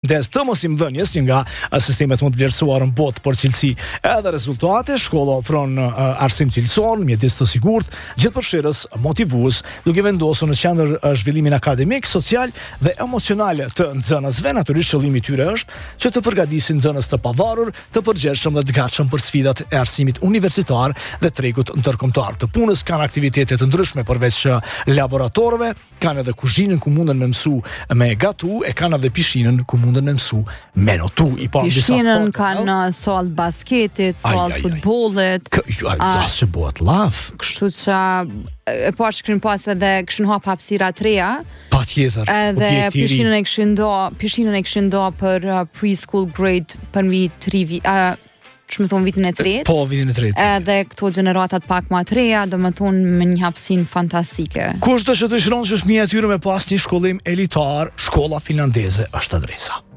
kujdes të mosimdhënies, një nga sistemet më të vlerësuar në botë për cilësi edhe rezultate. Shkolla ofron arsim cilësor, mjedis të sigurt, gjithëpërfshirës, motivues, duke vendosur në qendër zhvillimin akademik, social dhe emocional të nxënësve. Natyrisht qëllimi i tyre është që të përgatisin nxënës të pavarur, të përgjegjshëm dhe të gatshëm për sfidat e arsimit universitar dhe tregut ndërkombëtar të punës. Kanë aktivitete të ndryshme përveç laboratorëve, kanë edhe kuzhinën ku munden me mësu me gatu, e kanë edhe pishinën ku munden me mësu me notu. Pishinën kanë sallë basketit, sallë futbollit. Që bëhet laf. Kështu që e po kishin pas edhe kishin hap hapësira të reja. Patjetër. Edhe pishinën e kishin do për preschool grade për mbi 3 vite. Që me thonë vitin e tretë. Po, vitin e tretë. Edhe këto generatat pak ma të reja, do me thonë me një hapësin fantastike. Kushtë që të shronë që fëmijë atyre me pas një shkollim elitar, shkolla finlandeze është adresa.